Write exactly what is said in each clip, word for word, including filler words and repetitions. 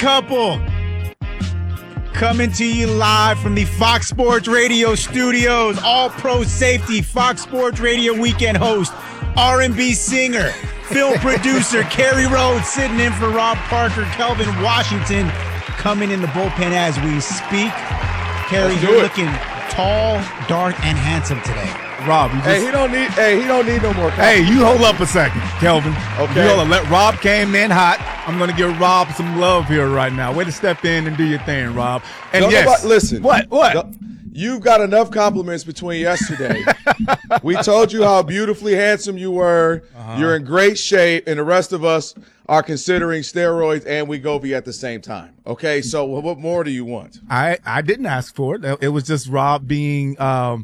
Couple coming to you live from the Fox Sports Radio studios. All-Pro safety, Fox Sports Radio weekend host, R and B singer, film producer, Kerry Rhodes sitting in for Rob Parker, Kelvin Washington coming in the bullpen as we speak. Kerry, you're it. looking tall, dark, and handsome today. Rob, you just, hey, he don't need. Hey, he don't need no more. Hey, you hold up a second, Kelvin. Okay. You hold up. Let Rob came in hot. I'm gonna give Rob some love here right now. Way to step in and do your thing, Rob. And don't yes, nobody, listen. What? What? Don't, you've got enough compliments between yesterday. We told you how beautifully handsome you were. Uh-huh. You're in great shape, and the rest of us are considering steroids and Wegovy at the same time. Okay, so what more do you want? I I didn't ask for it. It was just Rob being um.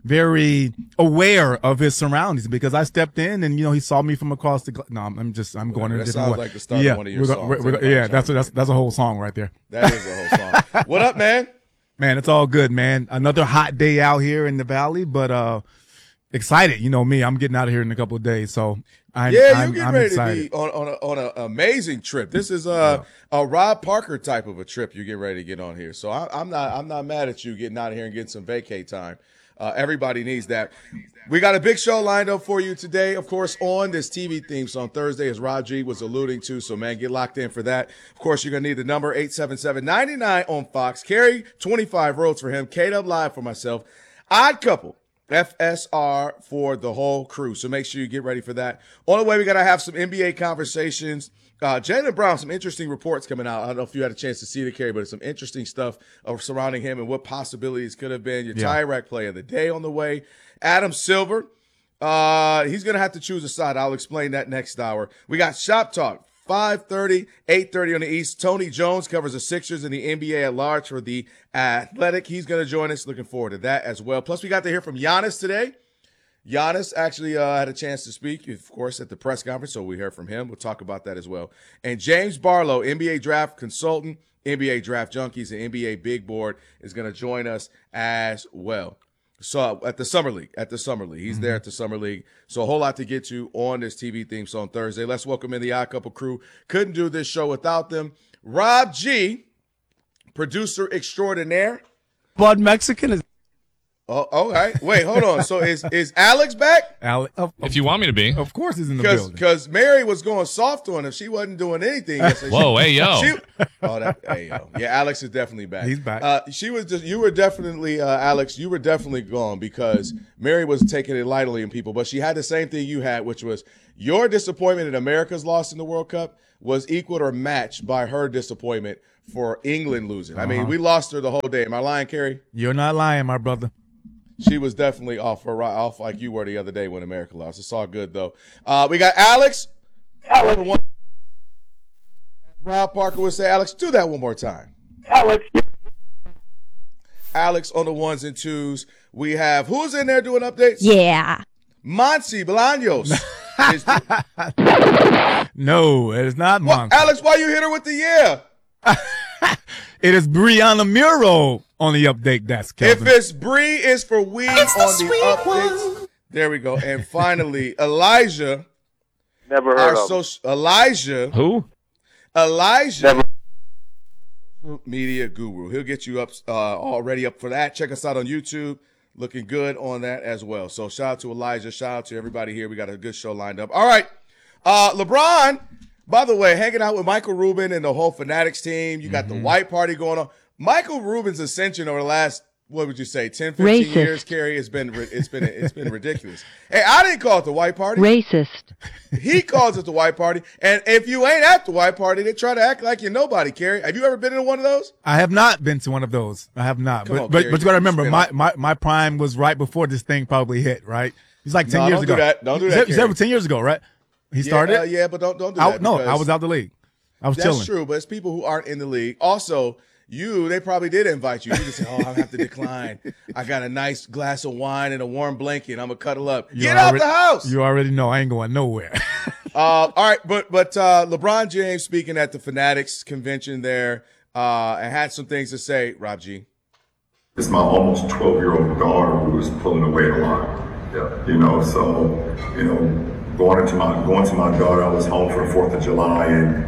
very aware of his surroundings, because I stepped in and, you know, he saw me from across the. Gl- no, I'm just, I'm going well, in a that different sounds way. like the start yeah, of one of your we're, songs. we're, we're, yeah, that's a, that's that's a whole song right there. That is a whole song. What up, man? Man, it's all good, man. Another hot day out here in the valley, but uh, excited. You know me, I'm getting out of here in a couple of days, so I'm, yeah, I'm, you getting I'm ready excited. to be on on a, on an amazing trip. This is a yeah. a Rob Parker type of a trip you get ready to get on here. So I, I'm not I'm not mad at you getting out of here and getting some vacay time. Uh, everybody needs that. We got a big show lined up for you today, of course, on this T V theme song Thursday, as Rob G was alluding to. So, man, get locked in for that. Of course, you're going to need the number eight seven seven, nine nine on Fox. Kerry, twenty-five roads for him. K-Dub Live for myself. Odd Couple, F S R for the whole crew. So make sure you get ready for that. On the way, we got to have some N B A conversations. Uh, Jaylen Brown, some interesting reports coming out. I don't know if you had a chance to see the Kerry, but it's some interesting stuff uh, surrounding him and what possibilities could have been. Your yeah. tie rack play of the day on the way. Adam Silver, uh, he's going to have to choose a side. I'll explain that next hour. We got Shop Talk, five thirty, eight thirty on the East. Tony Jones covers the Sixers and the N B A at large for the Athletic. He's going to join us. Looking forward to that as well. Plus, we got to hear from Giannis today. Giannis actually uh, had a chance to speak, of course, at the press conference, so we heard from him. We'll talk about that as well. And James Barlow, N B A draft consultant, N B A draft junkies, and N B A big board, is going to join us as well. So at the Summer League, at the Summer League. He's mm-hmm. there at the Summer League. So a whole lot to get to on this T V theme song Thursday. Let's welcome in the Odd Couple crew. Couldn't do this show without them. Rob G, producer extraordinaire. Blood Mexican is. Oh, all right. Wait, hold on. So is is Alex back? Alex, of, if you want me to be, of course, he's in the Cause, building. Because Mary was going soft on him. She wasn't doing anything. Whoa, hey yo. She, oh, that, hey yo. Yeah, Alex is definitely back. He's back. Uh, she was just. You were definitely, uh, Alex. You were definitely gone because Mary was taking it lightly in people. But she had the same thing you had, which was your disappointment in America's loss in the World Cup was equaled or matched by her disappointment for England losing. Uh-huh. I mean, we lost her the whole day. Am I lying, Kerry? You're not lying, my brother. She was definitely off her off like you were the other day when America lost. It's all good though. Uh, we got Alex. Alex. Rob Parker would say, Alex, do that one more time. Alex. Alex on the ones and twos. We have who's in there doing updates? Yeah. Monty Bolaños. No, it is not well, Monty. Alex, why you hit her with the yeah? It is Brianna Muro on the update desk, Kelvin. If it's Bree, it's for we it's on the, the updates. One. There we go. And finally, Elijah. Never heard of social, Elijah. Who? Elijah. Never. Media guru. He'll get you up uh, already up for that. Check us out on YouTube. Looking good on that as well. So shout out to Elijah. Shout out to everybody here. We got a good show lined up. All right. Uh, LeBron, by the way, hanging out with Michael Rubin and the whole Fanatics team. You got mm-hmm. the white party going on. Michael Rubin's ascension over the last, what would you say, ten, fifteen Racist. years, Kerry, it's been it's been it's been ridiculous. Hey, I didn't call it the white party. Racist. He calls it the white party. And if you ain't at the white party, they try to act like you're nobody, Kerry. Have you ever been in one of those? I have not been to one of those. I have not. Come but on, but, Kerry, but you got to remember, my, up. my, my prime was right before this thing probably hit, right? He's like ten No, years don't ago. do that. Don't do that, He's- He's Kerry. over ten years ago, right? He started? Yeah, uh, yeah, but don't don't do I, that. no, I because was out the league. I was That's chilling. true, but it's people who aren't in the league. Also, you, they probably did invite you. You just said, oh, I have to decline. I got a nice glass of wine and a warm blanket. I'm going to cuddle up. You Get already, out the house. You already know I ain't going nowhere. uh, all right, but but uh, LeBron James speaking at the Fanatics convention there uh, and had some things to say, Rob G. It's my almost twelve-year-old daughter who was pulling the weight a lot. Yeah. You know, so, you know, going into my going to my daughter, I was home for the fourth of July, and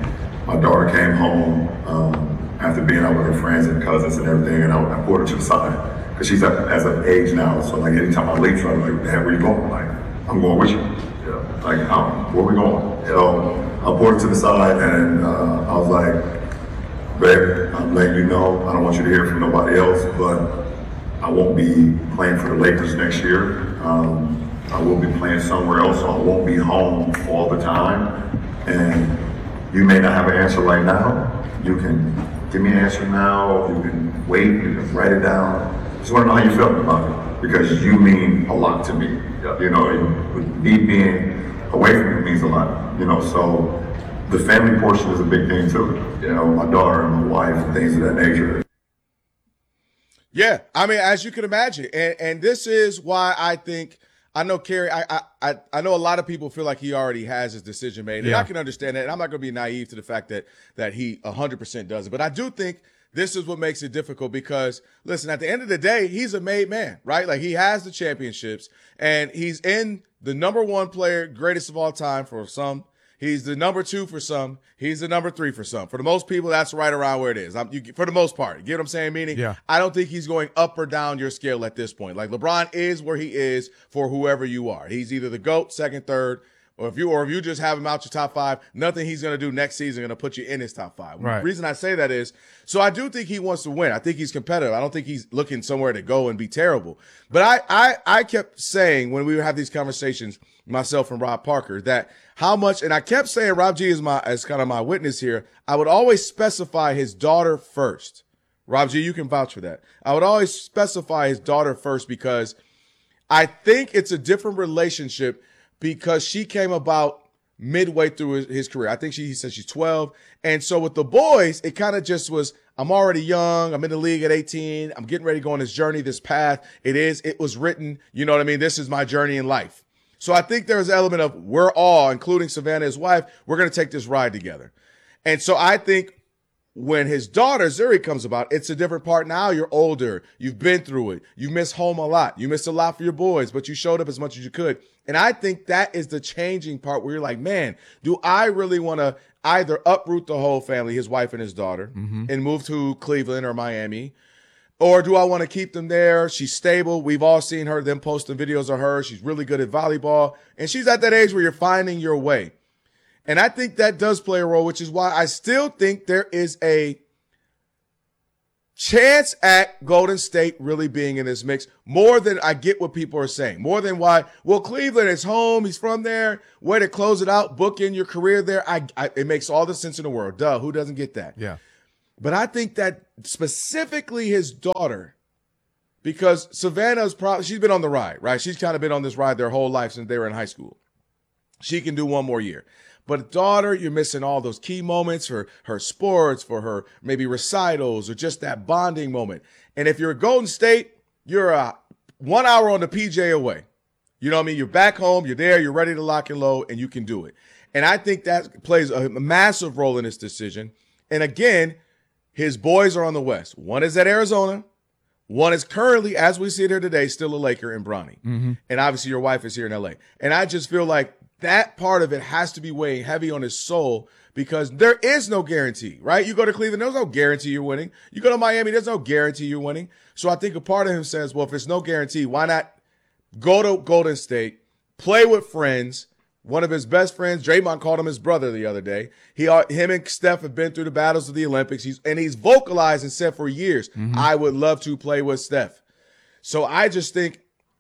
my daughter came home um, after being out with her friends and cousins and everything, and I, I pulled her to the side because she's at, as of age now. So like anytime I leave, I'm like, Dad, where you going? Like, I'm going with you. Yeah. Like, um, where we going? Yeah. So I pulled her to the side, and uh, I was like, babe, I'm letting you know, I don't want you to hear from nobody else, but I won't be playing for the Lakers next year. Um, I will be playing somewhere else, so I won't be home all the time. And you may not have an answer right now. You can give me an answer now. You can wait. You can write it down. Just want to know how you felt about it, because you mean a lot to me. Yeah. You know, me being away from you means a lot. You know, so the family portion is a big thing too. You know, my daughter and my wife and things of that nature. Yeah, I mean, as you can imagine, and and this is why I think. I know, Kerry, I, I I know a lot of people feel like he already has his decision made, and yeah. I can understand that, and I'm not going to be naive to the fact that that he one hundred percent does it, but I do think this is what makes it difficult because, listen, at the end of the day, he's a made man, right? Like, he has the championships, and he's in the number one player, greatest of all time for some. He's the number two for some. He's the number three for some. For the most people, that's right around where it is. I'm, you, for the most part. You get what I'm saying? Meaning, yeah. I don't think he's going up or down your scale at this point. Like, LeBron is where he is for whoever you are. He's either the GOAT, second, third, or if you or if you just have him out your top five, nothing he's going to do next season going to put you in his top five. Right. The reason I say that is, so I do think he wants to win. I think he's competitive. I don't think he's looking somewhere to go and be terrible. But I, I, I kept saying when we would have these conversations, myself and Rob Parker, that how much, and I kept saying Rob G is my as kind of my witness here. I would always specify his daughter first. Rob G, you can vouch for that. I would always specify his daughter first because I think it's a different relationship because she came about midway through his, his career. I think she he said she's twelve. And so with the boys, it kind of just was, I'm already young. I'm in the league at eighteen. I'm getting ready to go on this journey, this path. It is, it was written. You know what I mean? This is my journey in life. So I think there's an element of we're all, including Savannah, his wife, we're going to take this ride together. And so I think when his daughter, Zuri, comes about, it's a different part. Now you're older. You've been through it. You miss home a lot. You missed a lot for your boys, but you showed up as much as you could. And I think that is the changing part where you're like, man, do I really want to either uproot the whole family, his wife and his daughter, mm-hmm. and move to Cleveland or Miami? Or do I want to keep them there? She's stable. We've all seen her, them posting videos of her. She's really good at volleyball. And she's at that age where you're finding your way. And I think that does play a role, which is why I still think there is a chance at Golden State really being in this mix more than I get what people are saying. More than why, well, Cleveland is home. He's from there. Way to close it out. Book in your career there. I, I, it makes all the sense in the world. Duh, who doesn't get that? Yeah. But I think that specifically his daughter, because Savannah's probably, she's been on the ride, right? She's kind of been on this ride their whole life since they were in high school. She can do one more year. But daughter, you're missing all those key moments for her sports, for her maybe recitals, or just that bonding moment. And if you're at Golden State, you're uh, one hour on the P J away. You know what I mean? You're back home, you're there, you're ready to lock and load, and you can do it. And I think that plays a massive role in this decision. And again, his boys are on the West. One is at Arizona. One is currently, as we sit here today, still a Laker in Bronny. Mm-hmm. And obviously your wife is here in L A. And I just feel like that part of it has to be weighing heavy on his soul because there is no guarantee, right? You go to Cleveland, there's no guarantee you're winning. You go to Miami, there's no guarantee you're winning. So I think a part of him says, well, if there's no guarantee, why not go to Golden State, play with friends? One of his best friends, Draymond, called him his brother the other day. He, him and Steph have been through the battles of the Olympics. He's, and he's vocalized and said for years, mm-hmm. I would love to play with Steph. So I just think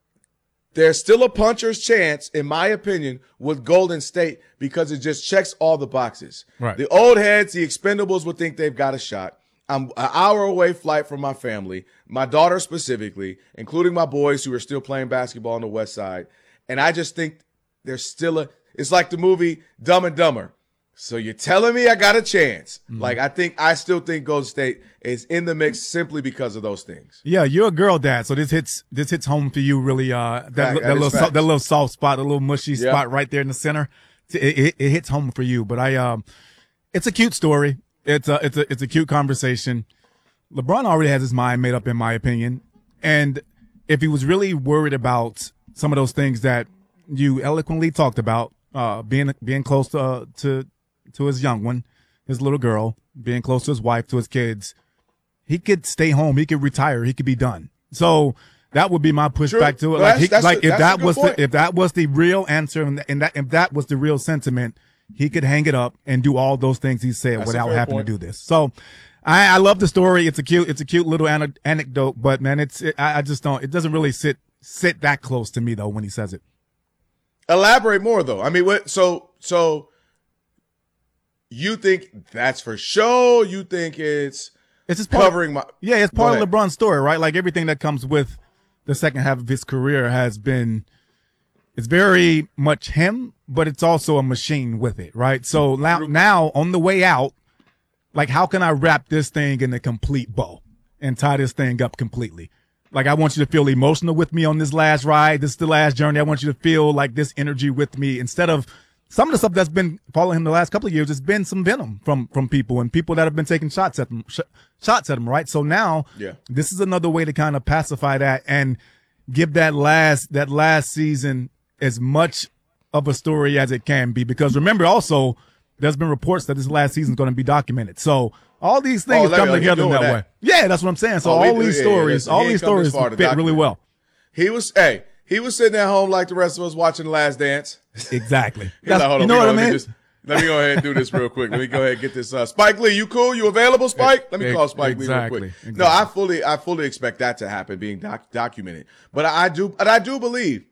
there's still a puncher's chance, in my opinion, with Golden State because it just checks all the boxes. Right. The old heads, the expendables would think they've got a shot. I'm an hour away flight from my family, my daughter specifically, including my boys who are still playing basketball on the West Side. And I just think there's still a, it's like the movie Dumb and Dumber. So you're telling me I got a chance. Mm-hmm. Like, I think, I still think Golden State is in the mix simply because of those things. Yeah, you're a girl dad, so this hits this hits home for you really. Uh, that Fact, that, that little so, fact. that little soft spot, a little mushy Yep. spot right there in the center. It, it, it hits home for you. But I, um, it's a cute story. It's a it's a it's a cute conversation. LeBron already has his mind made up, in my opinion. And if he was really worried about some of those things that you eloquently talked about, uh, being being close to uh, to to his young one, his little girl, being close to his wife, to his kids, he could stay home. He could retire. He could be done. So that would be my pushback to it. Well, like, he, that's, like a, if that was the, if that was the real answer, and, and that if that was the real sentiment, he could hang it up and do all those things he said that's without having point. to do this. So I, I love the story. It's a cute, it's a cute little an- anecdote, but man, it's it, I, I just don't. It doesn't really sit sit that close to me though when he says it. Elaborate more though. I mean, what? So so you think that's for show? You think it's It's just part covering of, my yeah, it's Go part of ahead. LeBron's story, right? Like everything that comes with the second half of his career has been, it's very much him, but it's also a machine with it, right? So now, now on the way out, like how can I wrap this thing in a complete bow and tie this thing up completely? Like I want you to feel emotional with me on this last ride. This is the last journey. I want you to feel like this energy with me instead of some of the stuff that's been following him the last couple of years. It's been some venom from, from people and people that have been taking shots at him, sh- shots at him, right? So now Yeah. this is another way to kind of pacify that and give that last, that last season as much of a story as it can be. Because remember also, there's been reports that this last season is going to be documented. So all these things Oh, like, come oh, he together in doing that, that. way. Yeah, that's what I'm saying. So Oh, we all do- these yeah, yeah, stories, listen, all he these ain't come this stories far to fit really document. well. He was hey, he was sitting at home like the rest of us watching The Last Dance. Exactly. He's like, That's- hold you on, know we what I gonna- let me mean? just- Let me go ahead and do this real quick. Let me go ahead and get this. Uh, Spike Lee, you cool? You available, Spike? Let me call Spike Exactly, Lee real quick. exactly. No, I fully, I fully expect that to happen, being doc- documented. But I do, but I do believe,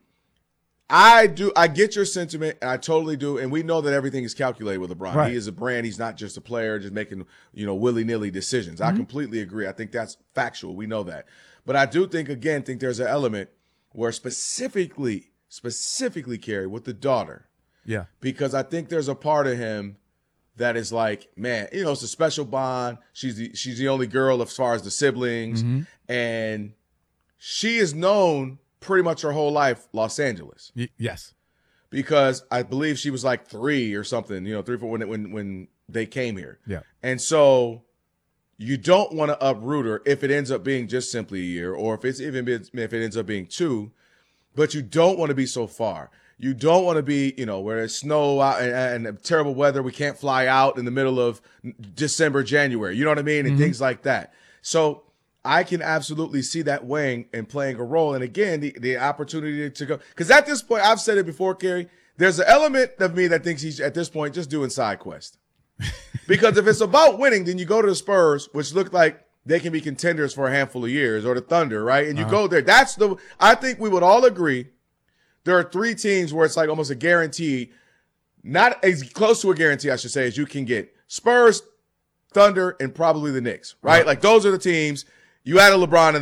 I do, I get your sentiment, and I totally do. And we know that everything is calculated with LeBron. Right. He is a brand. He's not just a player, just making you know willy nilly decisions. I completely agree. I think that's factual. We know that. But I do think again, think there's an element where specifically, specifically, Kerry, with the daughter. Yeah. Because I think there's a part of him that is like, man, you know, it's a special bond. She's the, she's the only girl as far as the siblings. Mm-hmm. And she is known pretty much her whole life, Los Angeles. Y- yes. Because I believe she was like three or something, you know, three, four, when, when, when they came here. Yeah. And so you don't want to uproot her if it ends up being just simply a year, or if it's even been, if it ends up being two, but you don't want to be so far. You don't want to be, you know, where it's snow out and, and terrible weather. We can't fly out in the middle of December, January. You know what I mean? And Mm-hmm. things like that. So I can absolutely see that weighing and playing a role. And again, the, the opportunity to go. Because at this point, I've said it before, Kerry, there's an element of me that thinks he's, at this point, just doing side quest. Because if it's about winning, then you go to the Spurs, which look like they can be contenders for a handful of years, or the Thunder, right? And you Uh-huh. go there. That's the, I think we would all agree there are three teams where it's like almost a guarantee, not as close to a guarantee, I should say, as you can get. Spurs, Thunder, and probably the Knicks, right? Like those are the teams. You add a LeBron in